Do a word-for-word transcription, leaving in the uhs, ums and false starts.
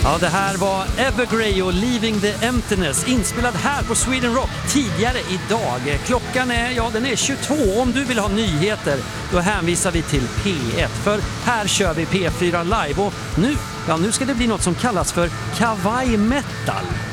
Ja, det här var Evergrey och Leaving the Emptiness, inspelad här på Sweden Rock tidigare idag. Klockan är, ja, den är tjugotvå. Om du vill ha nyheter, då hänvisar vi till P ett. För här kör vi P fyra live och nu, ja, nu ska det bli något som kallas för kawaii metal.